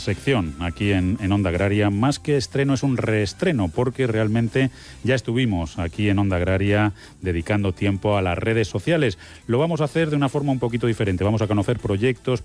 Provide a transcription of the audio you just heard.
sección aquí en Onda Agraria. Más que estreno, es un reestreno, porque realmente ya estuvimos aquí en Onda Agraria dedicando tiempo a las redes sociales. Lo vamos a hacer de una forma un poquito diferente. Vamos a conocer proyectos,